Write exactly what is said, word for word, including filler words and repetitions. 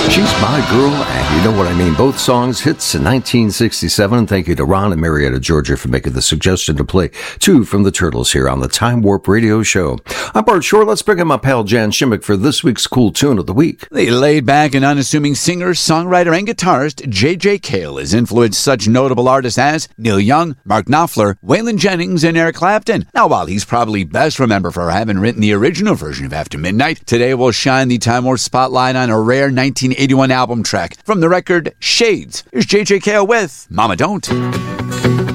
She's My Girl, and You Know What I Mean. Both songs hits in nineteen sixty-seven. Thank you to Ron and Marietta, Georgia, for making the suggestion to play two from the Turtles here on the Time Warp Radio Show. I'm Bart Shore. Let's bring in my pal Jan Shimmick for this week's Cool Tune of the Week. The laid-back and unassuming singer, songwriter, and guitarist J J Cale has influenced such notable artists as Neil Young, Mark Knopfler, Waylon Jennings, and Eric Clapton. Now, while he's probably best remembered for having written the original version of After Midnight, today we'll shine the Time Warp spotlight on a rare nineteen eighty-one album track from the record Shades. Here's J J Cale with Mama Don't.